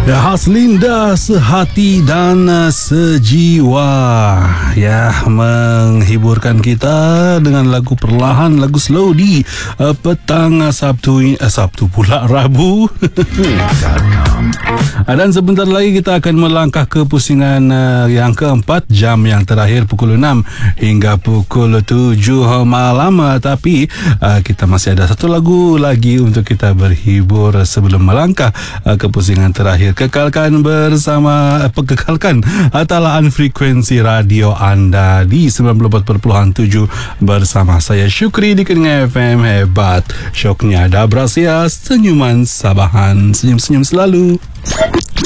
Ya, Haslinda sehati dan sejiwa, ya, menghiburkan kita dengan lagu perlahan, lagu slow di petang Sabtu pula Rabu. Dan sebentar lagi kita akan melangkah ke pusingan yang keempat, jam yang terakhir pukul 6 hingga pukul 7 malam. Tapi kita masih ada satu lagu lagi untuk kita berhibur sebelum melangkah ke pusingan terakhir. Kekalkan talaan frekuensi radio anda di 94.7 bersama saya Syukri di Kedengar FM. Hebat, syoknya ada Brasia, senyuman Sabahan, senyum-senyum selalu.